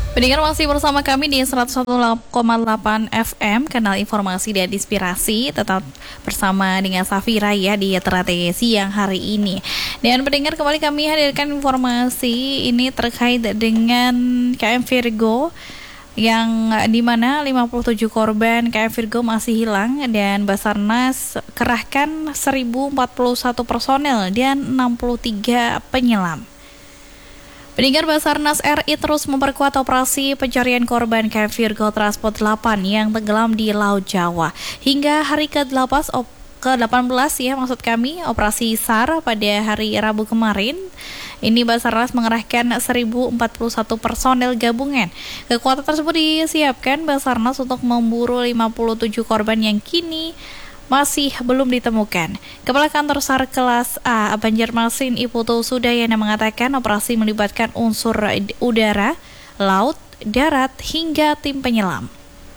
Pendengar masih bersama kami di 101,8 FM, kanal informasi dan inspirasi. Tetap bersama dengan Safira ya di Ternate siang hari ini. Dan pendengar, kembali kami hadirkan informasi ini terkait dengan KM Virgo, yang dimana 57 korban KM Virgo masih hilang dan Basarnas kerahkan 1041 personel dan 63 penyelam. Pendengar, Basarnas RI terus memperkuat operasi pencarian korban KM Virgo Transport 8 yang tenggelam di Laut Jawa. Hingga hari ke-18 ya, maksud kami, operasi SAR pada hari Rabu kemarin. Ini Basarnas mengerahkan 1041 personel gabungan. Kekuatan tersebut disiapkan Basarnas untuk memburu 57 korban yang kini masih belum ditemukan. Kepala Kantor SAR kelas A Banjarmasin Iputu Sudayana mengatakan operasi melibatkan unsur udara, laut, darat, hingga tim penyelam.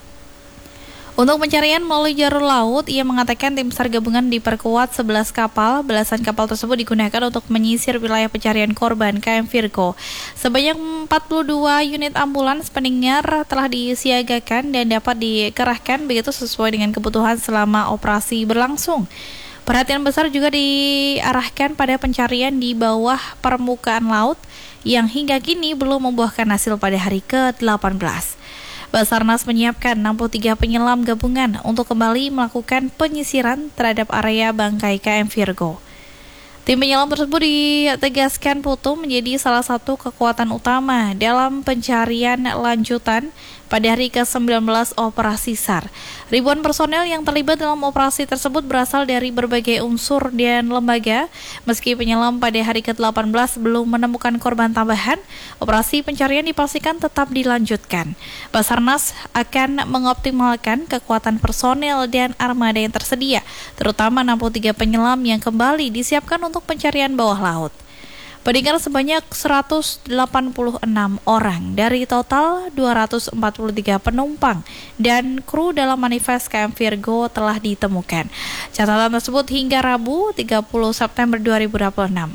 Untuk pencarian melalui jalur laut, ia mengatakan tim SAR gabungan diperkuat 11 kapal. Belasan kapal tersebut digunakan untuk menyisir wilayah pencarian korban KM Virgo. Sebanyak 42 unit ambulans pendengar telah disiagakan dan dapat dikerahkan begitu sesuai dengan kebutuhan selama operasi berlangsung. Perhatian besar juga diarahkan pada pencarian di bawah permukaan laut yang hingga kini belum membuahkan hasil pada hari ke-18. Basarnas menyiapkan 63 penyelam gabungan untuk kembali melakukan penyisiran terhadap area bangkai KM Virgo. Tim penyelam tersebut ditegaskan Putu menjadi salah satu kekuatan utama dalam pencarian lanjutan pada hari ke-19 operasi SAR. Ribuan personel yang terlibat dalam operasi tersebut berasal dari berbagai unsur dan lembaga. Meski penyelam pada hari ke-18 belum menemukan korban tambahan, operasi pencarian dipastikan tetap dilanjutkan. Basarnas akan mengoptimalkan kekuatan personel dan armada yang tersedia, terutama 63 penyelam yang kembali disiapkan untuk pencarian bawah laut. Pendengar, sebanyak 186 orang dari total 243 penumpang dan kru dalam manifest KM Virgo telah ditemukan. Catatan tersebut hingga Rabu 30 September 2026.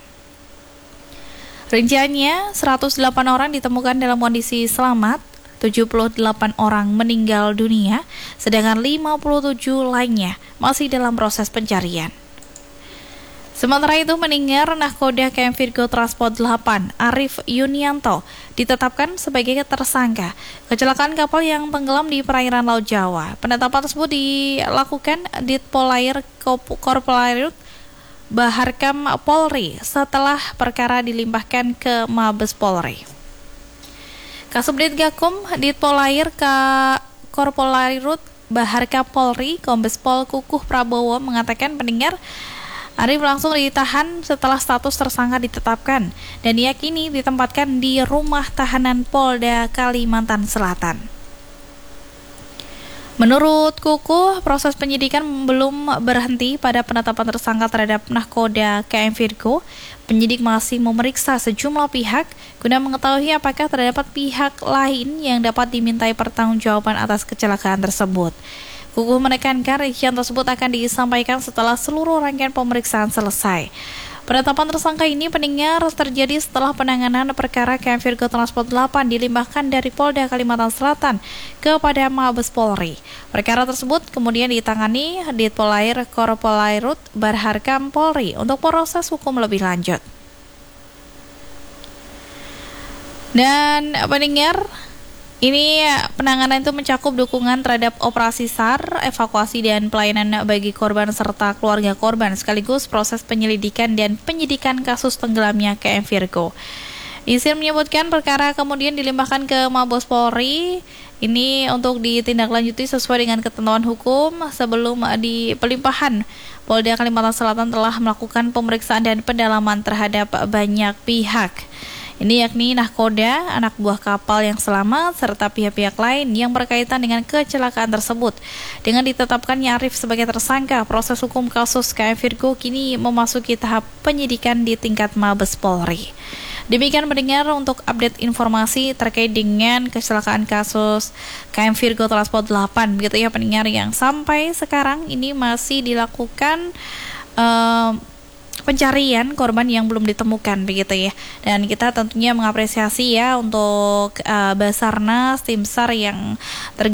Rinciannya, 108 orang ditemukan dalam kondisi selamat, 78 orang meninggal dunia, sedangkan 57 lainnya masih dalam proses pencarian. Sementara itu, pendengar, nahkoda KM Virgo Transport 8, Arif Yunianto, ditetapkan sebagai tersangka kecelakaan kapal yang tenggelam di perairan Laut Jawa. Penetapan tersebut dilakukan Ditpolair Korpolairut Baharkam Polri setelah perkara dilimpahkan ke Mabes Polri. Kasubdit Gakum Ditpolair Korpolairut Baharkam Polri Kombes Pol Kukuh Prabowo mengatakan, pendengar, Arif langsung ditahan setelah status tersangka ditetapkan dan ia kini ditempatkan di rumah tahanan Polda Kalimantan Selatan. Menurut Kukuh, proses penyidikan belum berhenti pada penetapan tersangka terhadap nahkoda KM Virgo. Penyidik masih memeriksa sejumlah pihak guna mengetahui apakah terdapat pihak lain yang dapat dimintai pertanggungjawaban atas kecelakaan tersebut. Kukuh menekankan rincian tersebut akan disampaikan setelah seluruh rangkaian pemeriksaan selesai. Penetapan tersangka ini, pendengar, terjadi setelah penanganan perkara KM Virgo Transport 8 dilimpahkan dari Polda Kalimantan Selatan kepada Mabes Polri. Perkara tersebut kemudian ditangani Ditpolair Korpolairut Baharkam Polri untuk proses hukum lebih lanjut. Dan pendengar, ini penanganan itu mencakup dukungan terhadap operasi SAR, evakuasi dan pelayanan bagi korban serta keluarga korban, sekaligus proses penyelidikan dan penyidikan kasus tenggelamnya KM Virgo. Insir menyebutkan perkara kemudian dilimpahkan ke Mabes Polri ini untuk ditindaklanjuti sesuai dengan ketentuan hukum. Sebelum di pelimpahan, Polda Kalimantan Selatan telah melakukan pemeriksaan dan pendalaman terhadap banyak pihak. Ini yakni nahkoda, anak buah kapal yang selamat, serta pihak-pihak lain yang berkaitan dengan kecelakaan tersebut. Dengan ditetapkannya Arif sebagai tersangka, proses hukum kasus KM Virgo kini memasuki tahap penyidikan di tingkat Mabes Polri. Demikian pendengar untuk update informasi terkait dengan kecelakaan kasus KM Virgo Transport 8. Begitu ya pendengar, yang sampai sekarang ini masih dilakukan pencarian korban yang belum ditemukan begitu ya. Dan kita tentunya mengapresiasi ya untuk Basarnas, tim SAR yang